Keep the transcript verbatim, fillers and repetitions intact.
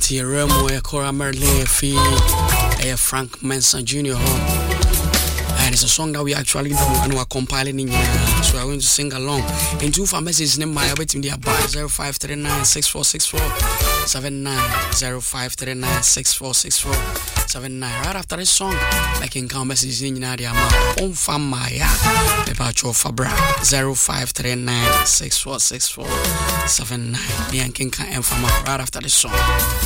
T Remo, Cora Merle, Fee, Frank Manson Junior And it's a song that we actually do and we're compiling in here. So I'm going to sing along. In two for messages, name my waiting there by zero five three nine six four six four seven nine zero five three nine six four six four seven nine. Right after this song, I can count messages in Nadia on Famaya, Pepacho Fabra zero five three nine six four six four seven nine. The Yankin can right after this song.